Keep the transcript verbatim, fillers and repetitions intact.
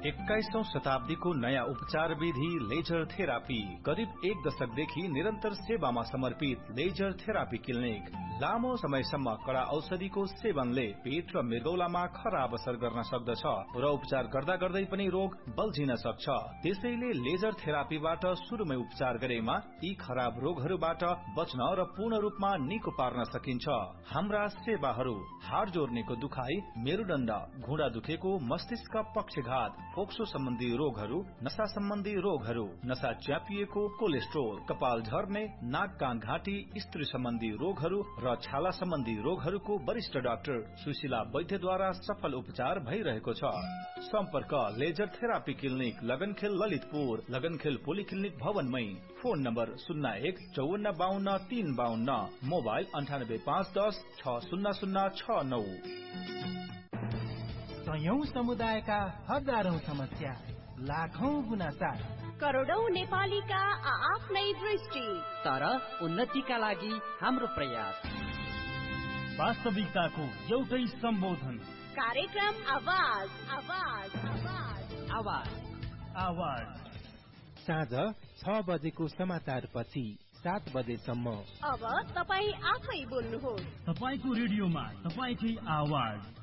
एक्काइसौं शताब्दीको नयाँ उपचार विधि लेजर थेरापी। करिब एक दशकदेखि निरन्तर सेवामा समर्पित लेजर थेरापी क्लिनिक लामो समयसम्म कडा औषधिको सेवनले पेट र मृगौलामा खराब असर गर्न सक्दछ र उपचार गर्दा गर्दै पनि रोग बल्झिन सक्छ। त्यसैले लेजर थेरापीबाट शुरूमै उपचार गरेमा यी खराब रोगहरूबाट बच्न र पूर्ण रूपमा निको पार्न सकिन्छ। हाम्रा सेवाहरू हाड जोर्नीको दुखाई, मेरुदण्ड, घुँडा दुखेको, मस्तिष्क पक्षघात, फोक्सो सम्बन्धी रोगहरू, नशा सम्बन्धी रोगहरू, नशा च्यापिएको, कोलेस्ट्रोल, कपाल झर्ने, नाक कान घाँटी, स्त्री सम्बन्धी रोगहरू र छाला सम्बन्धी रोगहरूको वरिष्ठ डाक्टर सुशीला वैद्यद्वारा सफल उपचार भइरहेको छ। सम्पर्क laser therapy clinic, लगनखेल, Lalitpur, लगनखेल polyclinic भवनमै। Phone number शून्य एक चौवन्न बाहन्न तीन बाहन्न, मोबाइल अन्ठानब्बे पाँच दस छ शून्य शून्य छ नौ। सयौं समुदायका हजारौं समस्या, लाखौं गुनासा, करोडौं नेपालीका आफ्नै दृष्टि, तर उन्नतिका लागि हाम्रो प्रयास। वास्तविकताको एउटै सम्बोधन, कार्यक्रम आवाज आवाज आवाज आवाज आवाज साँझ छ बजेको समाचार पछि सात बजेसम्म। अब तपाई आफै बोल्नुहोस्, तपाईको रेडियोमा तपाईकै आवाज।